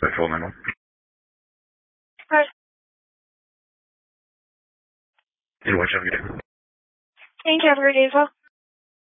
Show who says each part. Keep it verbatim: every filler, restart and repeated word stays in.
Speaker 1: Patrol nine one.
Speaker 2: Right.
Speaker 1: And watch out, good day.
Speaker 2: Thank you. Have a great day as well.